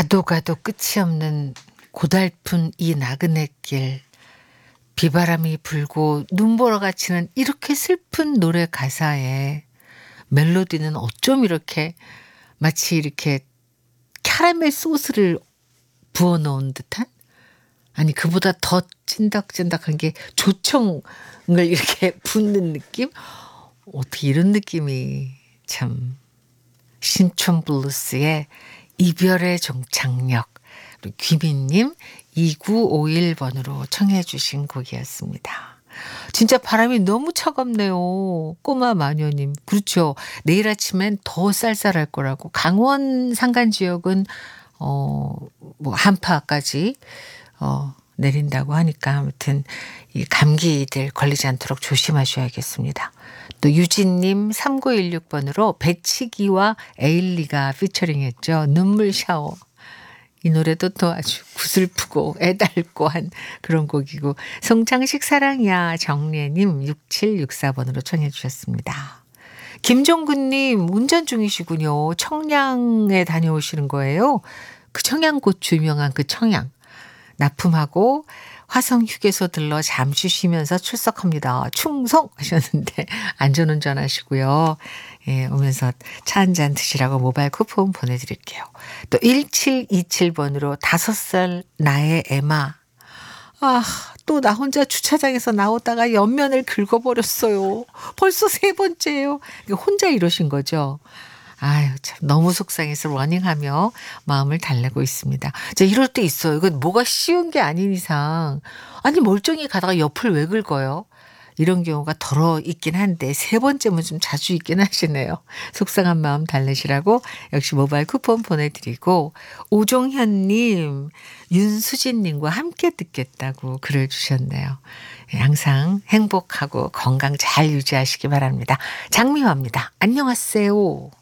가도 가도 끝이 없는 고달픈 이 나그네 길, 비바람이 불고 눈보라가 치는 이렇게 슬픈 노래 가사에 멜로디는 어쩜 이렇게 마치 이렇게 캐러멜 소스를 부어 넣은 듯한, 아니 그보다 더 찐득찐득한 게 조청을 이렇게 붓는 느낌? 어떻게 이런 느낌이. 참 신촌 블루스의 이별의 종착역, 그리고 귀민님 2951번으로 청해 주신 곡이었습니다. 진짜 바람이 너무 차갑네요. 꼬마 마녀님. 그렇죠. 내일 아침엔 더 쌀쌀할 거라고. 강원 산간 지역은 뭐 한파까지 내린다고 하니까 아무튼 이 감기들 걸리지 않도록 조심하셔야겠습니다. 또 유진님 3916번으로 배치기와 에일리가 피처링했죠. 눈물 샤워. 이 노래도 또 아주 구슬프고 애달고 한 그런 곡이고, 송창식 사랑이야 정례님 6764번으로 청해 주셨습니다. 김종근님 운전 중이시군요. 청량에 다녀오시는 거예요. 그 청양고추 유명한 그 청양. 납품하고 화성 휴게소 들러 잠시 쉬면서 출석합니다. 충성 하셨는데 안전운전 하시고요. 예, 오면서 차 한잔 드시라고 모바일 쿠폰 보내드릴게요. 또 1727번으로 5살 나의 에마. 또 나 혼자 주차장에서 나오다가 옆면을 긁어버렸어요. 벌써 3번째예요. 혼자 이러신 거죠. 아유, 참 너무 속상해서 러닝하며 마음을 달래고 있습니다. 자, 이럴 때 있어요. 이건 뭐가 쉬운 게 아닌 이상, 아니 멀쩡히 가다가 옆을 왜 긁어요? 이런 경우가 덜어 있긴 한데 3번째면 좀 자주 있긴 하시네요. 속상한 마음 달래시라고 역시 모바일 쿠폰 보내드리고, 오종현님, 윤수진님과 함께 듣겠다고 글을 주셨네요. 항상 행복하고 건강 잘 유지하시기 바랍니다. 장미화입니다. 안녕하세요.